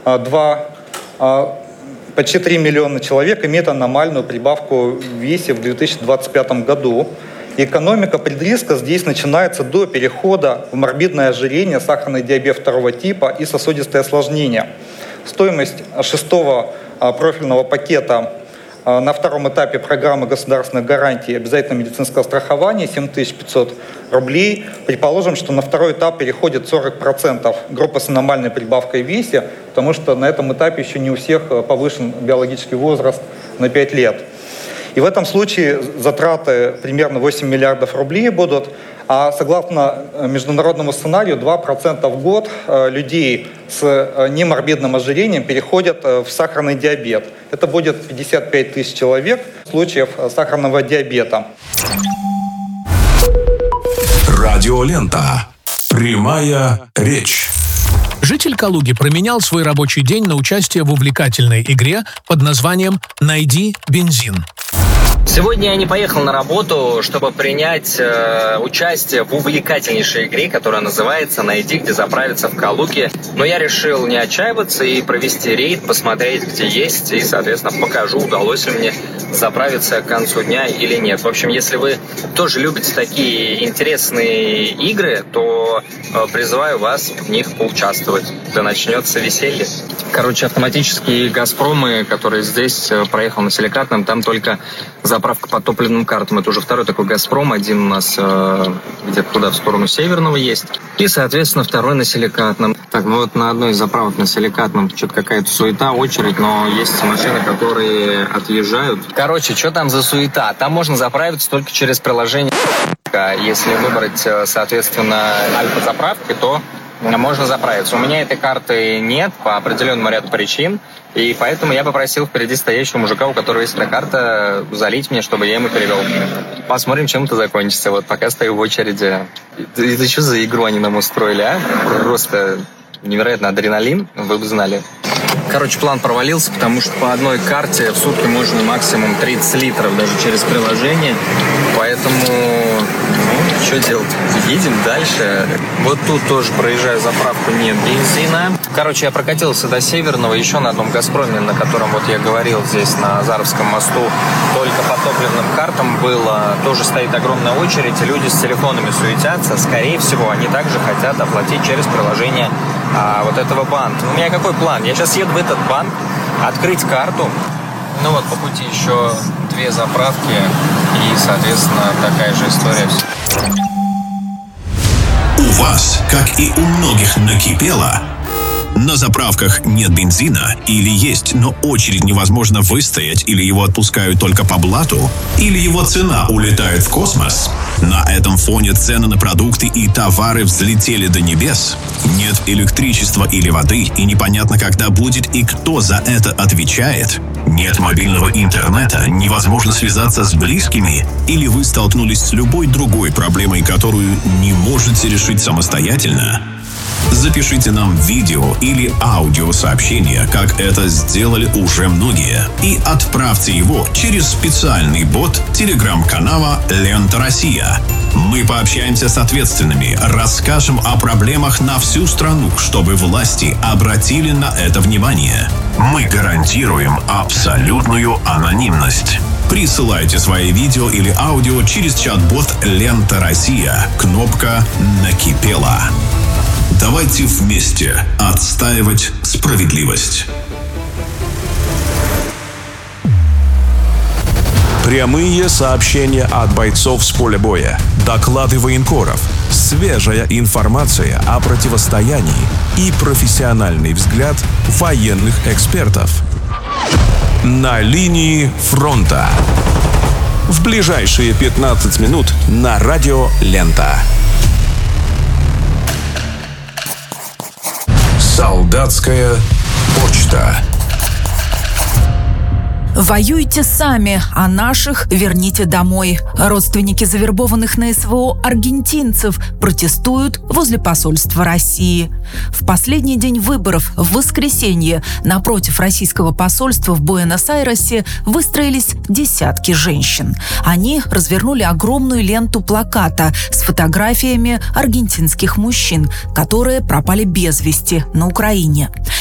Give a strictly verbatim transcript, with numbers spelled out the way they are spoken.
два, почти три миллиона человек имеют аномальную прибавку в весе в две тысячи двадцать пятом году. Экономика предриска здесь начинается до перехода в морбидное ожирение, сахарный диабет второго типа и сосудистые осложнения. Стоимость шестого профильного пакета на втором этапе программы государственных гарантий обязательного медицинского страхования семь тысяч пятьсот рублей. Предположим, что на второй этап переходит сорок процентов группы с аномальной прибавкой в весе, потому что на этом этапе еще не у всех повышен биологический возраст на пять лет. И в этом случае затраты примерно восемь миллиардов рублей будут, а согласно международному сценарию два процента в год людей с неморбидным ожирением переходят в сахарный диабет. Это будет пятьдесят пять тысяч человек случаев сахарного диабета. Радиолента. Прямая речь. Житель Калуги променял свой рабочий день на участие в увлекательной игре под названием «Найди бензин». Сегодня я не поехал на работу, чтобы принять э, участие в увлекательнейшей игре, которая называется «Найди, где заправиться в Калуге». Но я решил не отчаиваться и провести рейд, посмотреть, где есть, и, соответственно, покажу, удалось ли мне заправиться к концу дня или нет. В общем, если вы тоже любите такие интересные игры, то э, призываю вас в них поучаствовать. Да начнется веселье. Короче, автоматические «Газпромы», которые здесь, э, проехал на Селекатном, там только заправка по топливным картам. Это уже второй такой «Газпром». Один у нас э, где-то туда, в сторону Северного есть. И, соответственно, второй на Селекатном. Так, ну вот на одной из заправок на Селекатном что-то какая-то суета, очередь, но есть машины, которые отъезжают. Короче, что там за суета? Там можно заправиться только через приложение. Если выбрать, соответственно, альфа-заправки, то можно заправиться. У меня этой карты нет по определенному ряду причин. И поэтому я попросил впереди стоящего мужика, у которого есть эта карта, залить мне, чтобы я ему перевел. Посмотрим, чем это закончится. Вот пока стою в очереди. Это что за игру они нам устроили, а? Просто невероятно адреналин, вы бы знали. Короче, план провалился, потому что по одной карте в сутки можно максимум тридцать литров даже через приложение. Поэтому, ну, что делать? Едем дальше. Вот тут тоже проезжаю заправку, нет бензина. Короче, я прокатился до Северного, еще на одном «Газпроме», на котором вот я говорил здесь на Азаровском мосту, только по топливным картам было. Тоже стоит огромная очередь, и люди с телефонами суетятся. Скорее всего, они также хотят оплатить через приложение а, вот этого банка. У меня какой план? Я сейчас еду в этот банк, открыть карту. Ну вот, по пути еще две заправки, и, соответственно, такая же история. У вас, как и у многих, накипело? На заправках нет бензина, или есть, но очередь невозможно выстоять, или его отпускают только по блату, или его цена улетает в космос. На этом фоне цены на продукты и товары взлетели до небес. Нет электричества или воды, и непонятно, когда будет и кто за это отвечает. Нет мобильного интернета, невозможно связаться с близкими, или вы столкнулись с любой другой проблемой, которую не можете решить самостоятельно. Запишите нам видео или аудиосообщение, как это сделали уже многие, и отправьте его через специальный бот телеграм-канала «Лента Россия». Мы пообщаемся с ответственными, расскажем о проблемах на всю страну, чтобы власти обратили на это внимание. Мы гарантируем абсолютную анонимность. Присылайте свои видео или аудио через чат-бот «Лента Россия». Кнопка «Накипело». Давайте вместе отстаивать справедливость. Прямые сообщения от бойцов с поля боя, доклады военкоров, свежая информация о противостоянии и профессиональный взгляд военных экспертов. На линии фронта. В ближайшие пятнадцать минут на радио «Лента». Солдатская почта. Воюйте сами, а наших верните домой. Родственники завербованных на СВО аргентинцев протестуют возле посольства России. В последний день выборов, в воскресенье, напротив российского посольства в Буэнос-Айресе выстроились десятки женщин. Они развернули огромную ленту плаката с фотографиями аргентинских мужчин, которые пропали без вести на Украине.